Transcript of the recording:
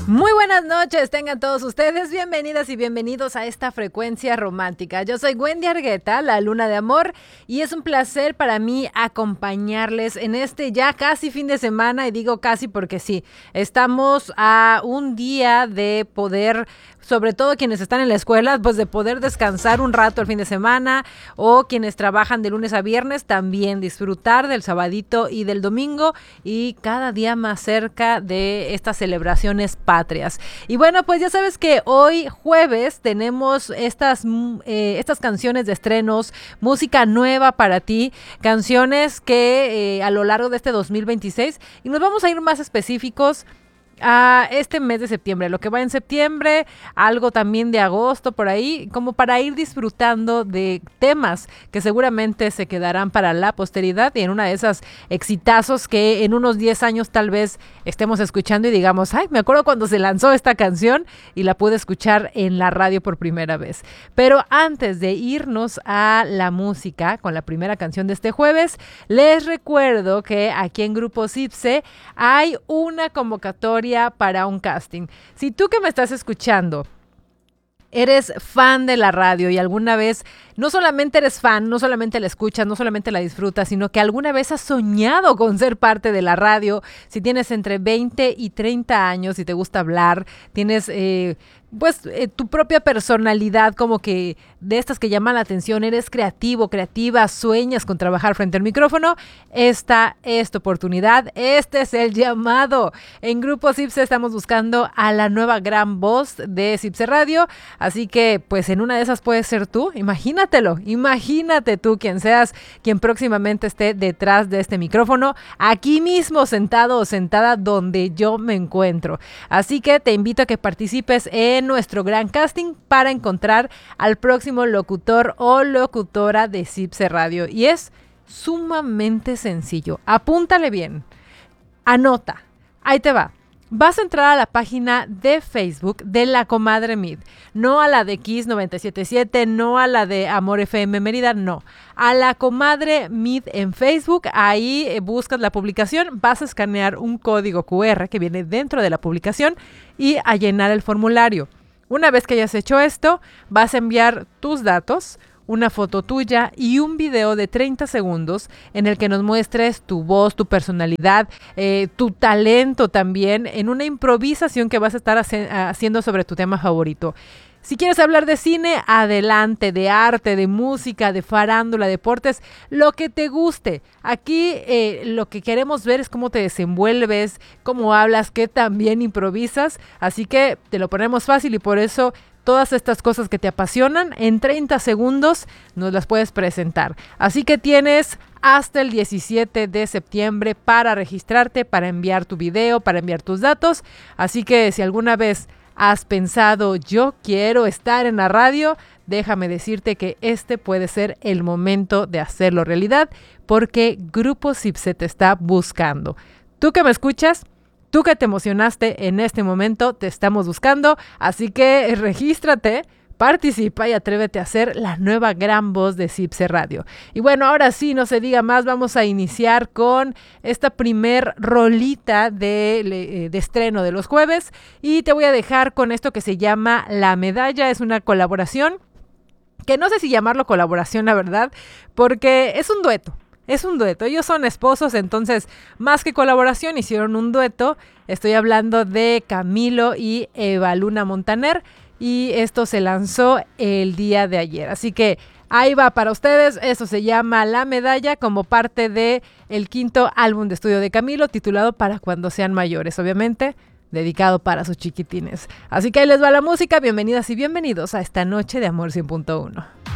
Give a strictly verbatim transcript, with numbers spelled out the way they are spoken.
Muy buenas noches, tengan todos ustedes bienvenidas y bienvenidos a esta frecuencia romántica. Yo soy Wendy Argueta, la luna de amor, y es un placer para mí acompañarles en este ya casi fin de semana, y digo casi porque sí, estamos a un día de poder, sobre todo quienes están en la escuela, pues de poder descansar un rato el fin de semana, o quienes trabajan de lunes a viernes, también disfrutar del sabadito y del domingo, y cada día más cerca de estas celebraciones patrias. Y bueno, pues ya sabes que hoy jueves tenemos estas, eh, estas canciones de estrenos, música nueva para ti, canciones que eh, a lo largo de este dos mil veintiséis, y nos vamos a ir más específicos a este mes de septiembre, lo que va en septiembre, algo también de agosto por ahí, como para ir disfrutando de temas que seguramente se quedarán para la posteridad, y en una de esas exitazos que en unos diez años tal vez estemos escuchando y digamos, ay, me acuerdo cuando se lanzó esta canción y la pude escuchar en la radio por primera vez. Pero antes de irnos a la música con la primera canción de este jueves, les recuerdo que aquí en Grupo Cipse hay una convocatoria para un casting. Si tú que me estás escuchando eres fan de la radio y alguna vez no solamente eres fan, no solamente la escuchas, no solamente la disfrutas, sino que alguna vez has soñado con ser parte de la radio, si tienes entre veinte y treinta años y te gusta hablar, tienes eh, pues eh, tu propia personalidad como que de estas que llaman la atención, eres creativo, creativa, sueñas con trabajar frente al micrófono, esta es tu oportunidad, este es el llamado. En Grupo Cipse estamos buscando a la nueva gran voz de Cipse Radio, así que pues en una de esas puedes ser tú, imagínatelo, imagínate tú quien seas, quien próximamente esté detrás de este micrófono, aquí mismo sentado o sentada donde yo me encuentro. Así que te invito a que participes en nuestro gran casting para encontrar al próximo locutor o locutora de Cipse Radio. Y es sumamente sencillo. Apúntale bien. Anota. Ahí te va. Vas a entrar a la página de Facebook de La Comadre Mid, no a la de Kiss noventa y siete punto siete, no a la de Amor F M Mérida, no, a La Comadre Mid en Facebook. Ahí eh, buscas la publicación, vas a escanear un código cu erre que viene dentro de la publicación y a llenar el formulario. Una vez que hayas hecho esto, vas a enviar tus datos, una foto tuya y un video de treinta segundos en el que nos muestres tu voz, tu personalidad, eh, tu talento también, en una improvisación que vas a estar hace- haciendo sobre tu tema favorito. Si quieres hablar de cine, adelante, de arte, de música, de farándula, deportes, lo que te guste. Aquí eh, lo que queremos ver es cómo te desenvuelves, cómo hablas, qué también improvisas. Así que te lo ponemos fácil y por eso todas estas cosas que te apasionan, en treinta segundos nos las puedes presentar. Así que tienes hasta el diecisiete de septiembre para registrarte, para enviar tu video, para enviar tus datos. Así que si alguna vez has pensado, yo quiero estar en la radio, déjame decirte que este puede ser el momento de hacerlo realidad, porque Grupo Cipse te está buscando. Tú que me escuchas, tú que te emocionaste en este momento, te estamos buscando, así que regístrate, participa y atrévete a ser la nueva gran voz de Cipse Radio. Y bueno, ahora sí, no se diga más, vamos a iniciar con esta primer rolita de, de estreno de los jueves, y te voy a dejar con esto que se llama La Medalla. Es una colaboración, que no sé si llamarlo colaboración, la verdad, porque es un dueto. Es un dueto, ellos son esposos, entonces más que colaboración hicieron un dueto. Estoy hablando de Camilo y Eva Luna Montaner, y esto se lanzó el día de ayer. Así que ahí va para ustedes, eso se llama La Medalla, como parte de el quinto álbum de estudio de Camilo, titulado Para Cuando Sean Mayores, obviamente dedicado para sus chiquitines. Así que ahí les va la música, bienvenidas y bienvenidos a esta noche de Amor cien punto uno.